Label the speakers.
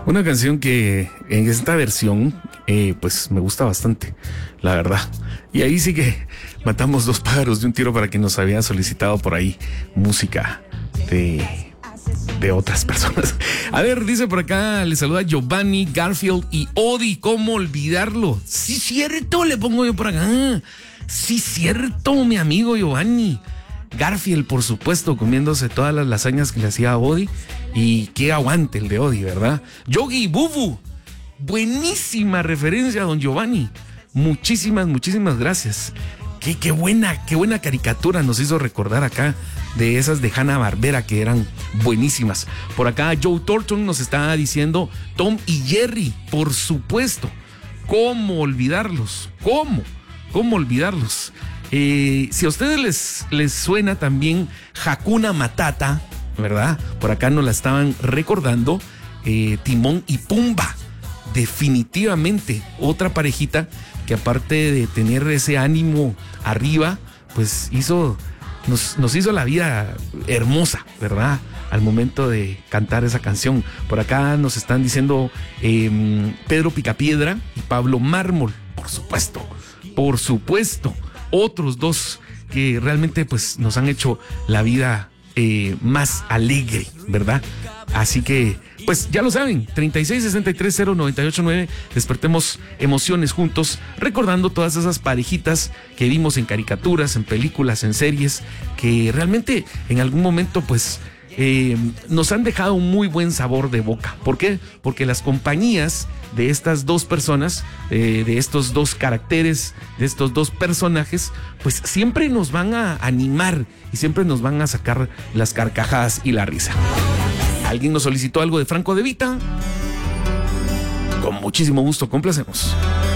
Speaker 1: Una canción que en esta versión, pues me gusta bastante, la verdad. Y ahí sí que matamos dos pájaros de un tiro para quien nos había solicitado por ahí música de otras personas. A ver, dice por acá, le saluda Giovanni, Garfield y Odi. ¿Cómo olvidarlo? Sí, cierto, le pongo yo por acá. Sí, cierto, mi amigo Giovanni. Garfield, por supuesto, comiéndose todas las lasañas que le hacía a Odi. Y qué aguante el de Odi, ¿verdad? Yogi Bubu. Buenísima referencia, don Giovanni. Muchísimas gracias. Qué buena caricatura nos hizo recordar acá, de esas de Hanna-Barbera que eran buenísimas. Por acá Joe Thornton nos está diciendo Tom y Jerry, por supuesto. ¿Cómo olvidarlos? ¿Cómo olvidarlos? Si a ustedes les suena también Hakuna Matata, ¿verdad? Por acá nos la estaban recordando, Timón y Pumba. Definitivamente otra parejita que, aparte de tener ese ánimo arriba, pues nos hizo la vida hermosa, ¿verdad? Al momento de cantar esa canción. Por acá nos están diciendo Pedro Picapiedra y Pablo Mármol, por supuesto. Otros dos que realmente pues nos han hecho la vida más alegre, ¿verdad? Así que, pues ya lo saben, 36630989, despertemos emociones juntos, recordando todas esas parejitas que vimos en caricaturas, en películas, en series, que realmente en algún momento pues nos han dejado un muy buen sabor de boca. ¿Por qué? Porque las compañías de estas dos personas, de estos dos caracteres, de estos dos personajes, pues siempre nos van a animar y siempre nos van a sacar las carcajadas y la risa. ¿Alguien nos solicitó algo de Franco De Vita? Con muchísimo gusto, complacemos.